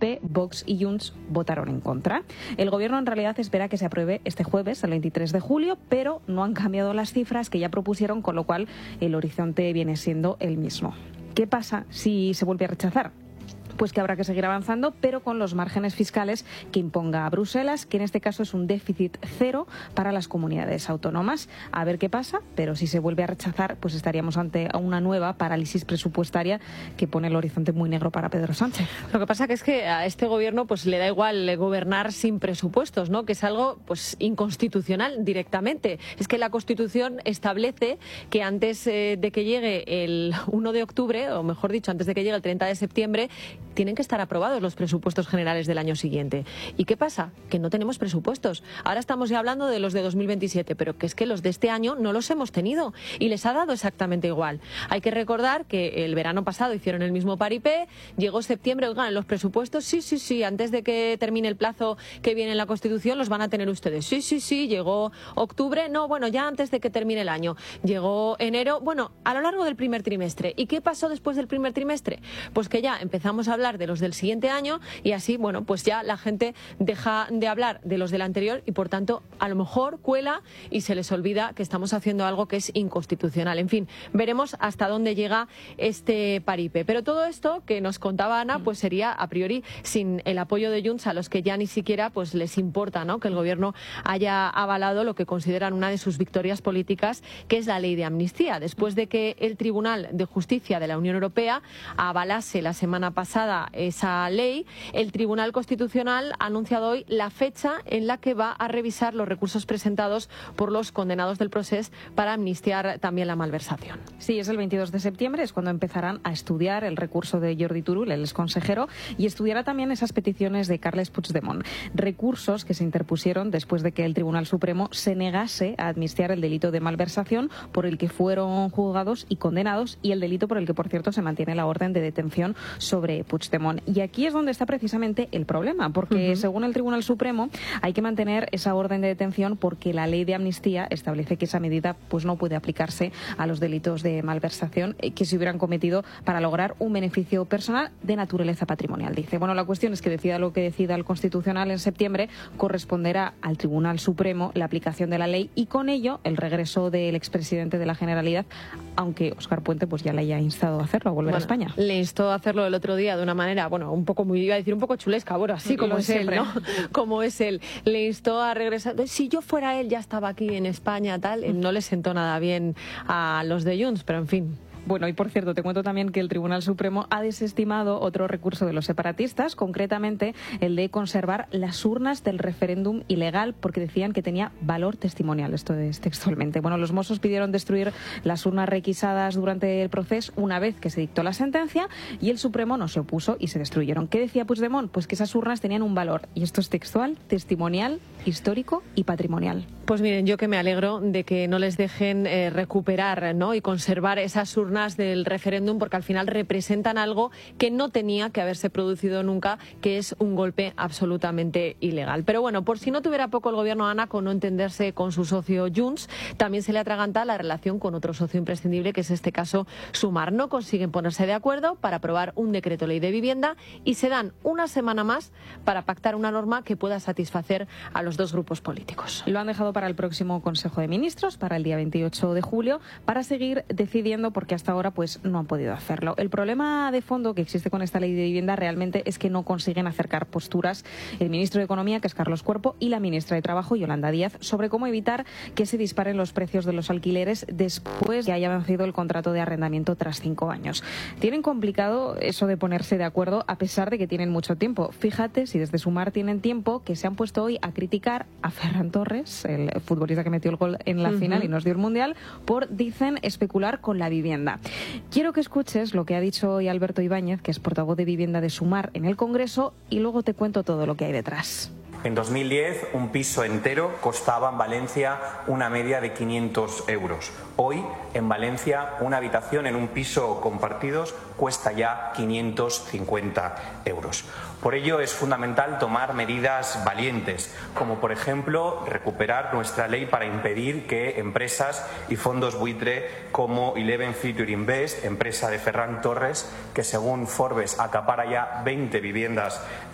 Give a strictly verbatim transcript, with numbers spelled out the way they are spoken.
P, Vox y Junts votaron en contra. El Gobierno en realidad espera que se apruebe este jueves, el veintitrés de julio, pero no han cambiado las cifras que ya propusieron, con lo cual el horizonte viene siendo el mismo. ¿Qué pasa si se vuelve a rechazar? Pues que habrá que seguir avanzando, pero con los márgenes fiscales que imponga Bruselas, que en este caso es un déficit cero para las comunidades autónomas. A ver qué pasa, pero si se vuelve a rechazar, pues estaríamos ante una nueva parálisis presupuestaria que pone el horizonte muy negro para Pedro Sánchez. Lo que pasa que es que a este gobierno pues le da igual gobernar sin presupuestos, ¿no? Que es algo pues inconstitucional directamente. Es que la Constitución establece que antes eh, de que llegue el uno de octubre, o mejor dicho, antes de que llegue el treinta de septiembre, tienen que estar aprobados los presupuestos generales del año siguiente. ¿Y qué pasa? Que no tenemos presupuestos. Ahora estamos ya hablando de los de dos mil veintisiete, pero que es que los de este año no los hemos tenido y les ha dado exactamente igual. Hay que recordar que el verano pasado hicieron el mismo paripé, llegó septiembre, oigan, los presupuestos, sí, sí, sí, antes de que termine el plazo que viene en la Constitución los van a tener ustedes. Sí, sí, sí, llegó octubre, no, bueno, ya antes de que termine el año. Llegó enero, bueno, a lo largo del primer trimestre. ¿Y qué pasó después del primer trimestre? Pues que ya empezamos a hablar de los del siguiente año y así, bueno, pues ya la gente deja de hablar de los del anterior y por tanto a lo mejor cuela y se les olvida que estamos haciendo algo que es inconstitucional. En fin, veremos hasta dónde llega este paripé. Pero todo esto que nos contaba Ana pues sería a priori sin el apoyo de Junts, a los que ya ni siquiera pues les importa, ¿no?, que el gobierno haya avalado lo que consideran una de sus victorias políticas, que es la ley de amnistía, después de que el Tribunal de Justicia de la Unión Europea avalase la semana pasada esa ley. El Tribunal Constitucional ha anunciado hoy la fecha en la que va a revisar los recursos presentados por los condenados del procés para amnistiar también la malversación. Sí, es el veintidós de septiembre, es cuando empezarán a estudiar el recurso de Jordi Turull, el exconsejero, y estudiará también esas peticiones de Carles Puigdemont. Recursos que se interpusieron después de que el Tribunal Supremo se negase a amnistiar el delito de malversación por el que fueron juzgados y condenados, y el delito por el que, por cierto, se mantiene la orden de detención sobre Puigdemont. Y aquí es donde está precisamente el problema, porque uh-huh. según el Tribunal Supremo hay que mantener esa orden de detención porque la ley de amnistía establece que esa medida pues no puede aplicarse a los delitos de malversación que se hubieran cometido para lograr un beneficio personal de naturaleza patrimonial. Dice, bueno, la cuestión es que decida lo que decida el Constitucional en septiembre, corresponderá al Tribunal Supremo la aplicación de la ley y con ello el regreso del expresidente de la Generalidad, aunque Óscar Puente pues ya le haya instado a hacerlo, a volver bueno, a España. Le instó a hacerlo el otro día de una manera, bueno, un poco muy, iba a decir un poco chulesca, bueno, así como es él, ¿no? Como es él. Le instó a regresar. Si yo fuera él, ya estaba aquí en España, tal. No le sentó nada bien a los de Junts, pero en fin. Bueno, y por cierto, te cuento también que el Tribunal Supremo ha desestimado otro recurso de los separatistas, concretamente el de conservar las urnas del referéndum ilegal, porque decían que tenía valor testimonial. Esto es textualmente. Bueno, los Mossos pidieron destruir las urnas requisadas durante el proceso una vez que se dictó la sentencia y el Supremo no se opuso y se destruyeron. ¿Qué decía Puigdemont? Pues que esas urnas tenían un valor, y esto es textual, testimonial, histórico y patrimonial. Pues miren, yo que me alegro de que no les dejen eh, recuperar, ¿no?, y conservar esas urnas del referéndum, porque al final representan algo que no tenía que haberse producido nunca, que es un golpe absolutamente ilegal. Pero bueno, por si no tuviera poco el gobierno, Ana, con no entenderse con su socio Junts, también se le atraganta la relación con otro socio imprescindible, que es este caso Sumar. No consiguen ponerse de acuerdo para aprobar un decreto ley de vivienda y se dan una semana más para pactar una norma que pueda satisfacer a los dos grupos políticos. Lo han dejado para el próximo Consejo de Ministros, para el día veintiocho de julio, para seguir decidiendo, porque hasta ahora pues no han podido hacerlo. El problema de fondo que existe con esta ley de vivienda realmente es que no consiguen acercar posturas el ministro de Economía, que es Carlos Cuerpo, y la ministra de Trabajo, Yolanda Díaz, sobre cómo evitar que se disparen los precios de los alquileres después de que haya vencido el contrato de arrendamiento tras cinco años. Tienen complicado eso de ponerse de acuerdo a pesar de que tienen mucho tiempo. Fíjate si desde Sumar tienen tiempo, que se han puesto hoy a criticar a Ferran Torres, el futbolista que metió el gol en la uh-huh. final y nos dio el Mundial, por, dicen, especular con la vivienda. Quiero que escuches lo que ha dicho hoy Alberto Ibáñez, que es portavoz de Vivienda de Sumar en el Congreso, y luego te cuento todo lo que hay detrás. En dos mil diez, un piso entero costaba en Valencia una media de quinientos euros. Hoy, en Valencia, una habitación en un piso compartidos cuesta ya quinientos cincuenta euros. Por ello, es fundamental tomar medidas valientes, como por ejemplo recuperar nuestra ley para impedir que empresas y fondos buitre como Eleven Future Invest, empresa de Ferran Torres, que según Forbes acapara ya veinte viviendas